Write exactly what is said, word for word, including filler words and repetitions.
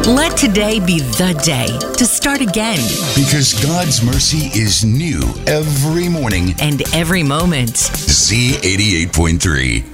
Let today be the day to start again. Because God's mercy is new every morning and every moment. Z eighty-eight point three.